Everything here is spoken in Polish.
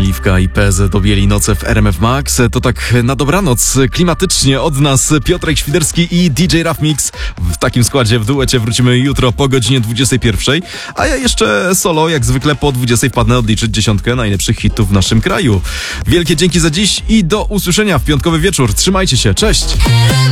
Śnieliwka i PZ objęli noce w RMF Max. To tak na dobranoc, klimatycznie od nas Piotrek Świderski i DJ Raf Mix. W takim składzie w duecie wrócimy jutro po godzinie 21. A ja jeszcze solo, jak zwykle po 20 wpadnę odliczyć 10 najlepszych hitów w naszym kraju. Wielkie dzięki za dziś i do usłyszenia w piątkowy wieczór. Trzymajcie się, cześć!